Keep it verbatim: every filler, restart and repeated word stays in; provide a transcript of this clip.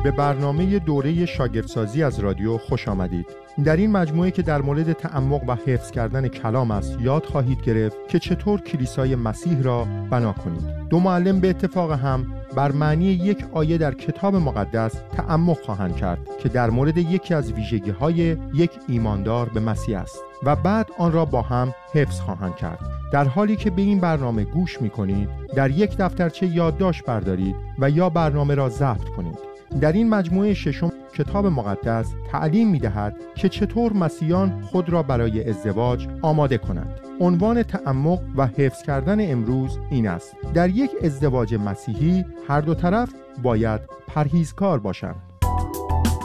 به برنامه دوره شاگردسازی از رادیو خوش آمدید. در این مجموعه که در مورد تعمق و حفظ کردن کلام است، یاد خواهید گرفت که چطور کلیسای مسیح را بنا کنید. دو معلم به اتفاق هم بر معنی یک آیه در کتاب مقدس تعمق خواهند کرد که در مورد یکی از ویژگی‌های یک ایماندار به مسیح است و بعد آن را با هم حفظ خواهند کرد. در حالی که به این برنامه گوش می‌کنید، در یک دفترچه یادداشت بردارید و یا برنامه را ضبط کنید. در این مجموعه ششم کتاب مقدس تعلیم می‌دهد که چطور مسیحیان خود را برای ازدواج آماده کنند. عنوان تعمق و حفظ کردن امروز این است: در یک ازدواج مسیحی هر دو طرف باید پرهیزکار باشند.